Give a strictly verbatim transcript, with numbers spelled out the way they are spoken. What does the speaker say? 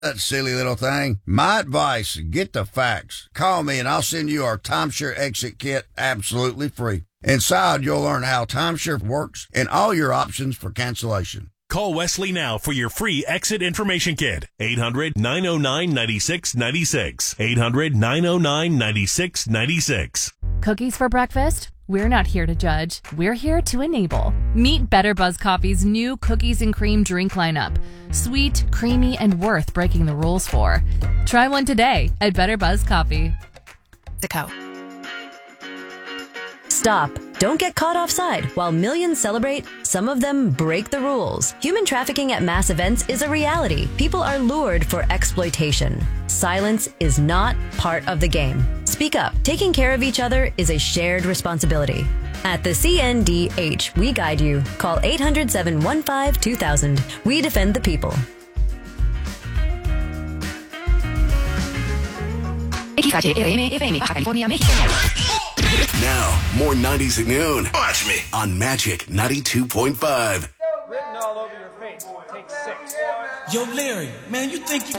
That silly little thing. My advice, get the facts. Call me and I'll send you our timeshare exit kit absolutely free. Inside, you'll learn how timeshare works and all your options for cancellation. Call Wesley now for your free exit information kit. eight hundred, nine oh nine, nine six nine six. eight hundred, nine oh nine, nine six nine six. Cookies for breakfast? We're not here to judge. We're here to enable. Meet Better Buzz Coffee's new cookies and cream drink lineup. Sweet, creamy, and worth breaking the rules for. Try one today at Better Buzz Coffee. Stop. Don't get caught offside. While millions celebrate, some of them break the rules. Human trafficking at mass events is a reality. People are lured for exploitation. Silence is not part of the game. Speak up. Taking care of each other is a shared responsibility. At the C N D H, we guide you. Call eight hundred, seven one five, two thousand. We defend the people. Now, more nineties at noon. Watch me on Magic ninety-two point five. Written all over your face. Take six. Yo, Larry, man, you think you